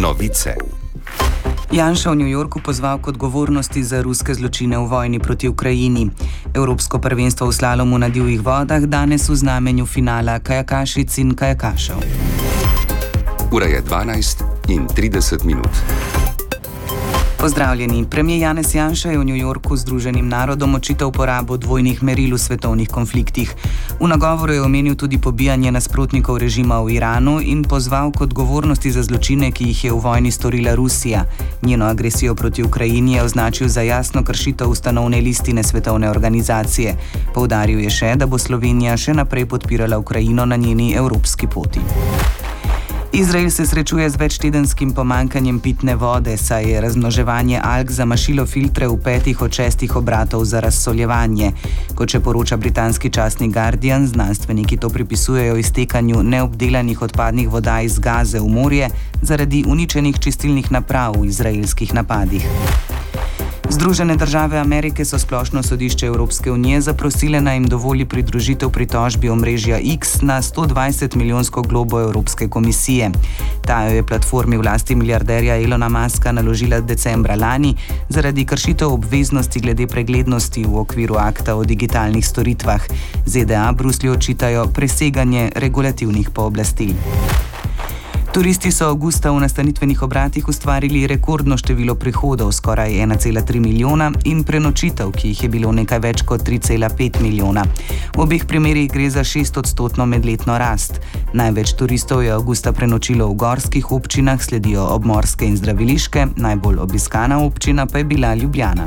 Novice. Janša v New Yorku pozval k odgovornosti za ruske zločine v vojni proti Ukrajini. Evropsko prvenstvo v slalomu na divjih vodah danes v znamenju finala kajakašic in kajakašev. Ura je 12:30. Pozdravljeni. Premijer Janez Janša je v New Yorku Združenim narodom očital uporabo dvojnih meril v svetovnih konfliktih. V nagovoru je omenil tudi pobijanje nasprotnikov režima v Iranu in pozval k odgovornosti za zločine, ki jih je v vojni storila Rusija. Njeno agresijo proti Ukrajini je označil za jasno kršitev ustanovne listine svetovne organizacije. Poudaril je še, da bo Slovenija še naprej podpirala Ukrajino na njeni evropski poti. Izrael se srečuje z večtedenskim pomanjkanjem pitne vode, saj je razmnoževanje alg zamašilo filtre v 5 od 6 obratov za razsoljevanje. Kot še poroča britanski časnik Guardian, znanstveniki to pripisujejo iztekanju neobdelanih odpadnih voda iz Gaze v morje zaradi uničenih čistilnih naprav v izraelskih napadih. Združene države Amerike so splošno sodišče Evropske unije zaprosile, naj jim dovoli pridružitev pritožbi omrežja X na 120 milijonsko globo Evropske komisije. Ta jo je platformi v lasti milijarderja Elona Muska naložila decembra lani zaradi kršitev obveznosti glede preglednosti v okviru akta o digitalnih storitvah. ZDA Bruslju očitajo preseganje regulativnih pooblastil. Turisti so avgusta v nastanitvenih obratih ustvarili rekordno število prihodov, skoraj 1,3 milijona, in prenočitev, ki jih je bilo nekaj več kot 3,5 milijona. V obeh primerih gre za 6% medletno rast. Največ turistov je avgusta prenočilo v gorskih občinah, sledijo obmorske in zdraviliške, najbolj obiskana občina pa je bila Ljubljana.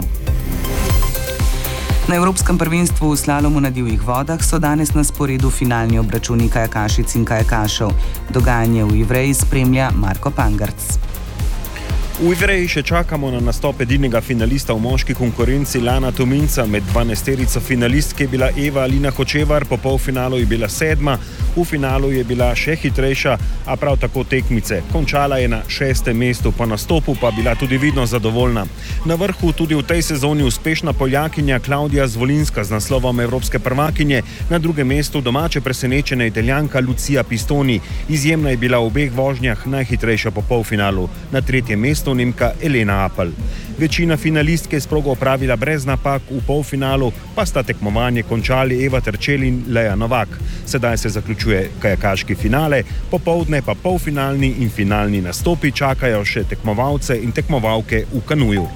Na Evropskem prvenstvu v slalomu na divjih vodah so danes na sporedu finalni obračuni kajakašic in kajakašev. Dogajanje v Ivreji spremlja Marko Pangarc. V Ivreji še čakamo na nastop edinega finalista v moški konkurenci Lana Tominca. Med 12-terico finalistk je bila Eva Alina Hočevar, po polfinalu je bila 7., v finalu je bila še hitrejša, a prav tako tekmice. Končala je na 6. mestu, po nastopu pa bila tudi vidno zadovoljna. Na vrhu tudi v tej sezoni uspešna Poljakinja Klaudija Zvolinska z naslovom evropske prvakinje, na 2. mestu domače presenečena Italijanka Lucia Pistoni. Izjemna je bila v obeh vožnjah, najhitrejša po polfinalu. Na 3. mestu Nemka Elena Apel. Večina finalistk je sprogo opravila brez napak, v polfinalu pa sta tekmovanje končali Eva Terčel in Leja Novak. Sedaj se zaključuje kajakaški finale, popoldne pa polfinalni in finalni nastopi čakajo še tekmovalce in tekmovalke v kanuju.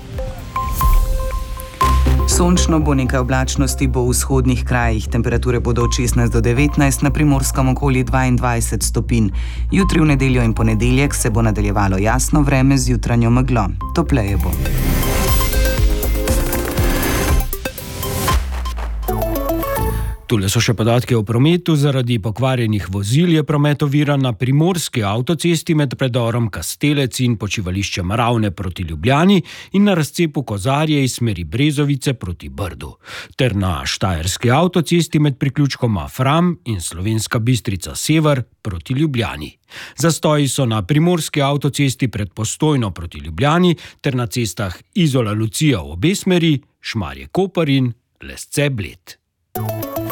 Sončno bo, nekaj oblačnosti bo v vzhodnih krajih, temperature bodo od 16 do 19, na Primorskem okoli 22 stopinj. Jutri v nedeljo in ponedeljek se bo nadaljevalo jasno vreme z jutranjo meglo. Topleje bo. Tule so še podatke o prometu. Zaradi pokvarjenih vozil je promet oviran na primorski avtocesti med predorom Kastelec in počivališčem Ravne proti Ljubljani in na razcepu Kozarje iz smeri Brezovice proti Brdu, ter na štajerski avtocesti med priključkoma Fram in Slovenska Bistrica Sever proti Ljubljani. Zastoji so na primorski avtocesti pred Postojno proti Ljubljani ter na cestah Izola Lucija v obe smeri, Šmarje Koper in Lesce Bled.